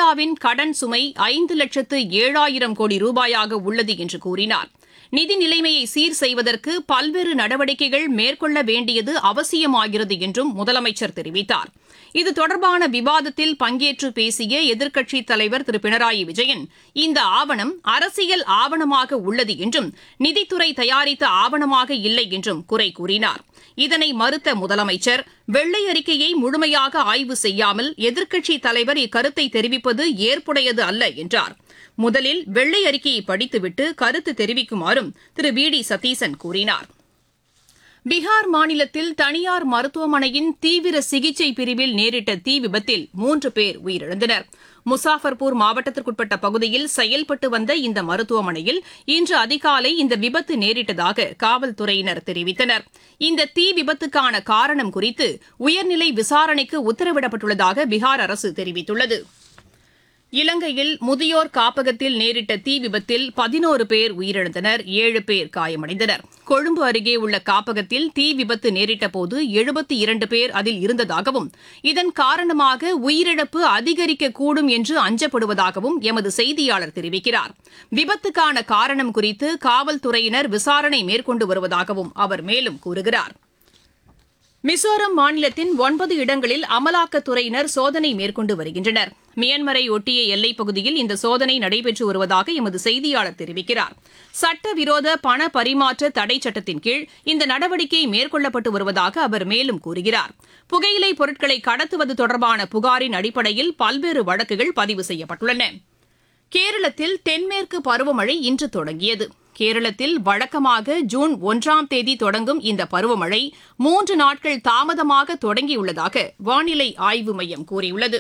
இந்தியாவின் கடன் சுமை 5,07,000 கோடி ரூபாயாக உள்ளது என்று கூறினார். நிதி நிலைமையை சீர் செய்வதற்கு பல்வேறு நடவடிக்கைகள் மேற்கொள்ள வேண்டியது அவசியமாகிறது என்றும் முதலமைச்சர் தெரிவித்தார். இது தொடர்பான விவாதத்தில் பங்கேற்று பேசிய எதிர்க்கட்சித் தலைவர் திரு பினராயி விஜயன், இந்த ஆவணம் அரசியல் ஆவணமாக உள்ளது என்றும் நிதித்துறை தயாரித்த ஆவணமாக இல்லை என்றும் குறை கூறினார். இதனை மறுத்த முதலமைச்சர், வெள்ளை அறிக்கையை முழுமையாக ஆய்வு செய்யாமல் எதிர்க்கட்சித் தலைவர் இக்கருத்தை தெரிவிப்பது ஏற்புடையது அல்ல என்றார். முதலில் வெள்ளை அறிக்கையை படித்துவிட்டு கருத்து தெரிவிக்குமாறும் திரு வி டி சதீசன் கூறினார். பீகார் மாநிலத்தில் தனியார் மருத்துவமனையின் தீவிர சிகிச்சை பிரிவில் நேரிட்ட தீ விபத்தில் 3 பேர் உயிரிழந்தனர். முசாஃபர்பூர் மாவட்டத்திற்குட்பட்ட பகுதியில் செயல்பட்டு வந்த இந்த மருத்துவமனையில் இன்று அதிகாலை இந்த விபத்து நேரிட்டதாக காவல்துறையினர் தெரிவித்தனர். இந்த தீ விபத்துக்கான காரணம் குறித்து உயர்நிலை விசாரணைக்கு உத்தரவிடப்பட்டுள்ளதாக பீகார் அரசு தெரிவித்துள்ளது. இலங்கையில் முதியோர் காப்பகத்தில் நேரிட்ட தீ விபத்தில் 11 பேர் உயிரிழந்தனர், 7 பேர் காயமடைந்தனர். கொழும்பு அருகே உள்ள காப்பகத்தில் தீ விபத்து நேரிட்டபோது 72 பேர் அதில் இருந்ததாகவும் இதன் காரணமாக உயிரிழப்பு அதிகரிக்கக்கூடும் என்று அஞ்சப்படுவதாகவும் எமது செய்தியாளர் தெரிவிக்கிறார். விபத்துக்கான காரணம் குறித்து காவல்துறையினர் விசாரணை மேற்கொண்டு வருவதாகவும் அவர் மேலும் கூறுகிறார். மிசோரம் மாநிலத்தின் 9 இடங்களில் அமலாக்கத்துறையினர் சோதனை மேற்கொண்டு வருகின்றனர். மியான்மரை ஒட்டிய எல்லைப் பகுதியில் இந்த சோதனை நடைபெற்று வருவதாக எமது செய்தியாளர் தெரிவிக்கிறார். சட்டவிரோத பண பரிமாற்ற தடை சட்டத்தின் கீழ் இந்த நடவடிக்கை மேற்கொள்ளப்பட்டு வருவதாக அவர் மேலும் கூறுகிறார். புகையிலைப் பொருட்களை கடத்துவது தொடர்பான புகாரின் அடிப்படையில் பல்வேறு வழக்குகள் பதிவு செய்யப்பட்டுள்ளன. கேரளத்தில் தென்மேற்கு பருவமழை இன்று தொடங்கியது. கேரளத்தில் வழக்கமாக ஜூன் 1ஆம் தேதி தொடங்கும் இந்த பருவமழை 3 நாட்கள் தாமதமாக தொடங்கியுள்ளதாக வானிலை ஆய்வு மையம் கூறியுள்ளது.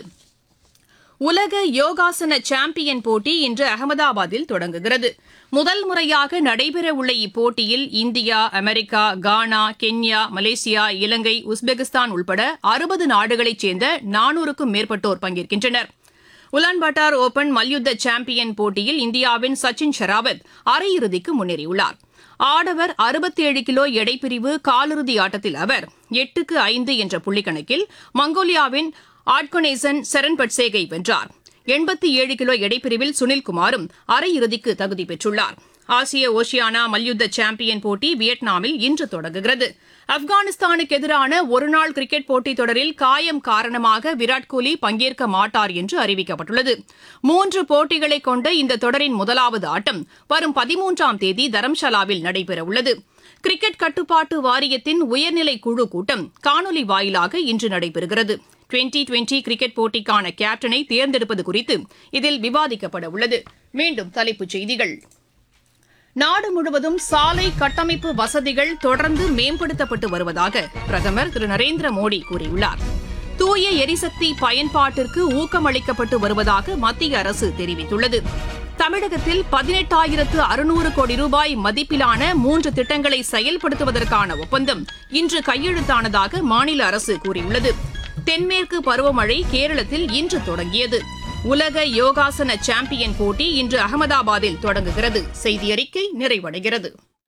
உலக யோகாசன சாம்பியன் போட்டி இன்று அகமதாபாத்தில் தொடங்குகிறது. முதல் முறையாக நடைபெறவுள்ள இப்போட்டியில் இந்தியா, அமெரிக்கா, கானா, கென்யா, மலேசியா, இலங்கை, உஸ்பெகிஸ்தான் உள்பட 60 நாடுகளைச் சேர்ந்த 400க்கும் மேற்பட்டோர் பங்கேற்கின்றனர். உலான்பாட்டார் ஓபன் மல்யுத்த சாம்பியன் போட்டியில் இந்தியாவின் சச்சின் ஷெராவத் அரையிறுதிக்கு முன்னேறியுள்ளார். ஆடவர் 67 கிலோ எடைப்பிரிவு காலிறுதி ஆட்டத்தில் அவர் 8-5 என்ற புள்ளிக்கணக்கில் மங்கோலியாவின் ஆட்கொனேசன் செரன்பட்சேகை வென்றார். 87 கிலோ எடைப்பிரிவில் சுனில்குமாரும் அரையிறுதிக்கு தகுதி பெற்றுள்ளார். ஆசிய ஓஷியானா மல்யுத்த சாம்பியன் போட்டி வியட்நாமில் இன்று தொடங்குகிறது. ஆப்கானிஸ்தானுக்கு எதிரான ஒருநாள் கிரிக்கெட் போட்டித் தொடரில் காயம் காரணமாக விராட் கோலி பங்கேற்க மாட்டார் என்று அறிவிக்கப்பட்டுள்ளது. 3 போட்டிகளை கொண்ட இந்த தொடரின் முதலாவது ஆட்டம் வரும் 13ஆம் தேதி தரம்ஷாலாவில் நடைபெறவுள்ளது. கிரிக்கெட் கட்டுப்பாட்டு வாரியத்தின் உயர்நிலை குழு கூட்டம் காணொலி வாயிலாக இன்று நடைபெறுகிறது. 2020 கிரிக்கெட் போட்டிக்கான கேப்டனை தேர்ந்தெடுப்பது குறித்து இதில் விவாதிக்கப்பட உள்ளது. மீண்டும் தலைப்புச் செய்திகள். நாடு முழுவதும் சாலை கட்டமைப்பு வசதிகள் தொடர்ந்து மேம்படுத்தப்பட்டு வருவதாக பிரதமர் திரு நரேந்திர மோடி கூறியுள்ளார். தூய எரிசக்தி பயன்பாட்டிற்கு ஊக்கமளிக்கப்பட்டு வருவதாக மத்திய அரசு தெரிவித்துள்ளது. தமிழகத்தில் 18,600 கோடி ரூபாய் மதிப்பிலான 3 திட்டங்களை செயல்படுத்துவதற்கான ஒப்பந்தம் இன்று கையெழுத்தானதாக மாநில அரசு கூறியுள்ளது. தென்மேற்கு பருவமழை கேரளத்தில் இன்று தொடங்கியது. உலக யோகாசன சாம்பியன் போட்டி இன்று அகமதாபாத்தில் தொடங்குகிறது. செய்தியறிக்கை நிறைவடைகிறது.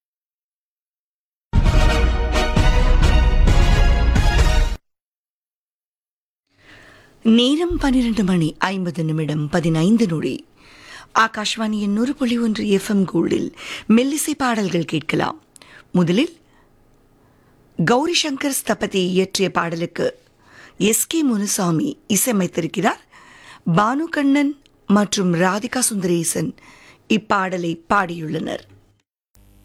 நேரம் 12:50 ஆகாஷ்வாணியின் 100.1 FM கோல்டில் மெல்லிசை பாடல்கள் கேட்கலாம். முதலில் கௌரி சங்கர் ஸ்தபதி இயற்றிய பாடலுக்கு எஸ்.கே. முனுசாமி இசையமைத்திருக்கிறார். பானு கண்ணன் மற்றும் ராதிகா சுந்தரேசன் இப்பாடலை பாடியுள்ளனர்.